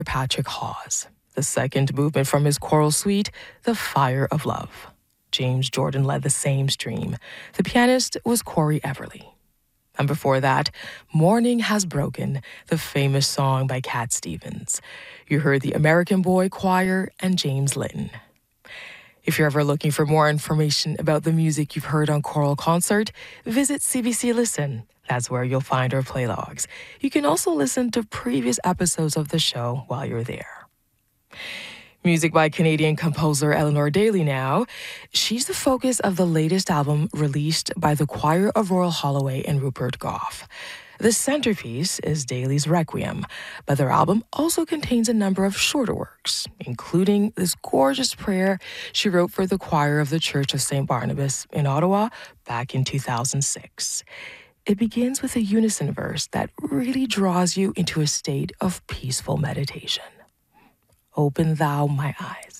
Patrick Hawes. The second movement from his choral suite, The Fire of Love. James Jordan led the same stream. The pianist was Corey Everly. And before that, Morning Has Broken, the famous song by Cat Stevens. You heard the American Boy Choir and James Litton. If you're ever looking for more information about the music you've heard on Choral Concert, visit CBC Listen. That's where you'll find our playlogs. You can also listen to previous episodes of the show while you're there. Music by Canadian composer Eleanor Daly now. She's the focus of the latest album released by the Choir of Royal Holloway and Rupert Gough. The centerpiece is Daly's Requiem, but their album also contains a number of shorter works, including this gorgeous prayer she wrote for the choir of the Church of St. Barnabas in Ottawa back in 2006. It begins with a unison verse that really draws you into a state of peaceful meditation. Open thou my eyes.